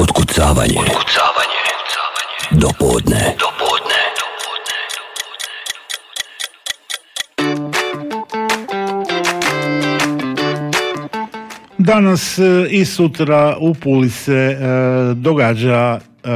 Otkucavanje. Do podne. Danas i sutra u Puli se događa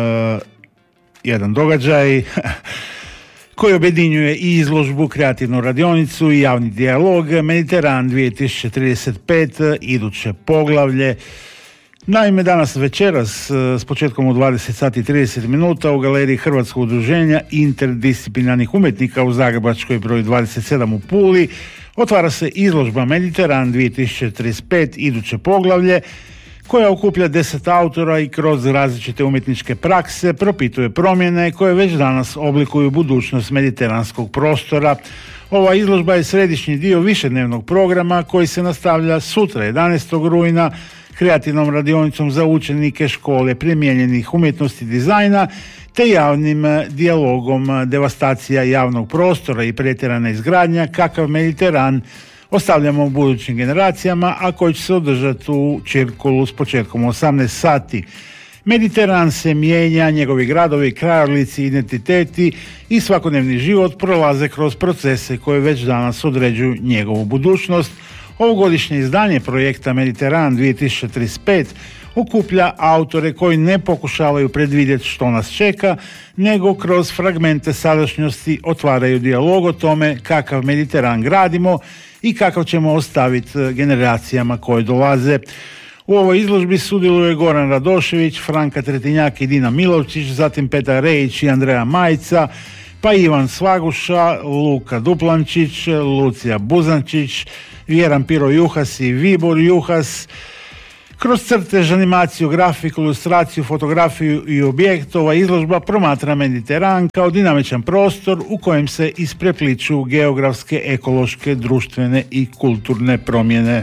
jedan događaj koji objedinjuje i izložbu, kreativnu radionicu i javni dijalog Mediteran 2035, iduće poglavlje. Naime, danas večeras s početkom u 20 sati i 30 minuta u galeriji Hrvatskog udruženja interdisciplinarnih umjetnika u Zagrebačkoj broj 27 u Puli otvara se izložba Mediteran 2035, iduće poglavlje, koja okuplja 10 autora i kroz različite umjetničke prakse propituje promjene koje već danas oblikuju budućnost mediteranskog prostora. Ova izložba je središnji dio višednevnog programa koji se nastavlja sutra 11. rujna kreativnom radionicom za učenike škole primijenjenih umjetnosti dizajna te javnim dijalogom devastacija javnog prostora i pretjerana izgradnja kakav Mediteran ostavljamo budućim generacijama, a koji će se održati u Čirkulu s početkom 18 sati. Mediteran se mijenja, njegovi gradovi, krajolici, identiteti i svakodnevni život prolaze kroz procese koje već danas određuju njegovu budućnost. Ovogodišnje izdanje projekta Mediteran 2035 okuplja autore koji ne pokušavaju predvidjeti što nas čeka, nego kroz fragmente sadašnjosti otvaraju dijalog o tome kakav Mediteran gradimo i kakav ćemo ostaviti generacijama koje dolaze. U ovoj izložbi sudjeluje Goran Radošević, Franka Tretinjak i Dina Milovčić, zatim Petar Rejić i Andreja Majica, pa Ivan Svaguša, Luka Duplančić, Lucija Buzančić, Vjeran Piro Juhas i Vibor Juhas. Kroz crtež, animaciju, grafiku, ilustraciju, fotografiju i objekt, ova izložba promatra Mediteran kao dinamičan prostor u kojem se isprepliču geografske, ekološke, društvene i kulturne promjene.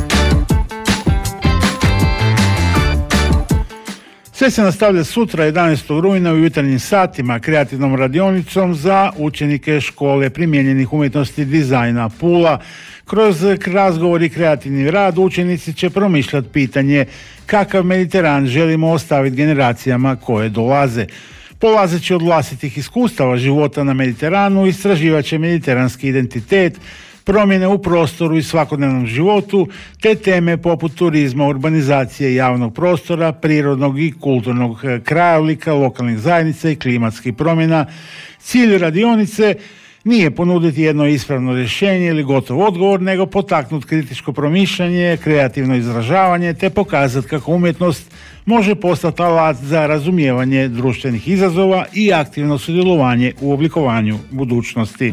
Sve se nastavlja sutra 11. rujna u jutarnjim satima kreativnom radionicom za učenike škole primijenjenih umjetnosti dizajna Pula. Kroz razgovor i kreativni rad učenici će promišljati pitanje kakav Mediteran želimo ostaviti generacijama koje dolaze. Polazeći od vlastitih iskustava života na Mediteranu, istraživat će mediteranski identitet, promjene u prostoru i svakodnevnom životu, te teme poput turizma, urbanizacije javnog prostora, prirodnog i kulturnog krajolika, lokalnih zajednica i klimatskih promjena. Cilj radionice nije ponuditi jedno ispravno rješenje ili gotov odgovor, nego potaknuti kritičko promišljanje, kreativno izražavanje, te pokazati kako umjetnost može postati alat za razumijevanje društvenih izazova i aktivno sudjelovanje u oblikovanju budućnosti.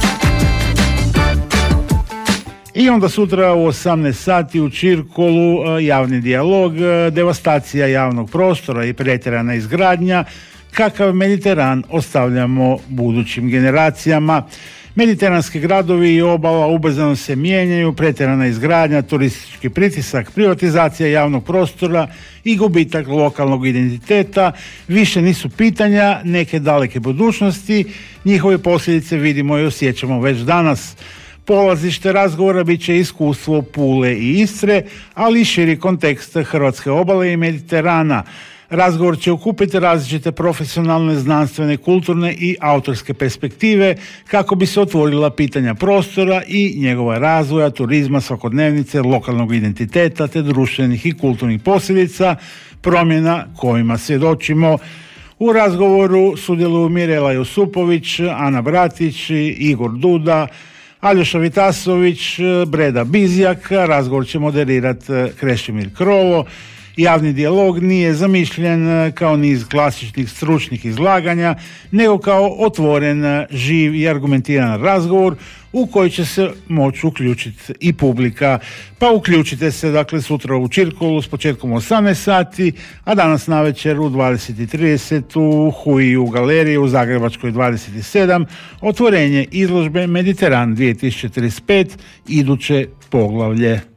I onda sutra u 18 sati u Čirkolu javni dijalog, devastacija javnog prostora i pretjerana izgradnja, kakav Mediteran ostavljamo budućim generacijama. Mediteranski gradovi i obala ubrzano se mijenjaju, pretjerana izgradnja, turistički pritisak, privatizacija javnog prostora i gubitak lokalnog identiteta više nisu pitanja neke daleke budućnosti, njihove posljedice vidimo i osjećamo već danas. Polazište razgovora bit će iskustvo Pule i Istre, ali i širi kontekst hrvatske obale i Mediterana. Razgovor će okupiti različite profesionalne, znanstvene, kulturne i autorske perspektive kako bi se otvorila pitanja prostora i njegova razvoja, turizma, svakodnevnice, lokalnog identiteta te društvenih i kulturnih posljedica, promjena kojima svjedočimo. U razgovoru sudjeluju Mirela Josipović, Ana Bratić, Igor Duda, Aljoša Vitasović, Breda Bizjak. Razgovor će moderirati Krešimir Krovo. Javni dijalog nije zamišljen kao niz klasičnih stručnih izlaganja, nego kao otvoren, živ i argumentiran razgovor u koji će se moći uključiti i publika. Pa uključite se dakle sutra u Čirkolu s početkom 18 sati, a danas navečer u 20:30 u Huji u galeriji u Zagrebačkoj 27 otvorenje izložbe Mediteran 2035, iduće poglavlje.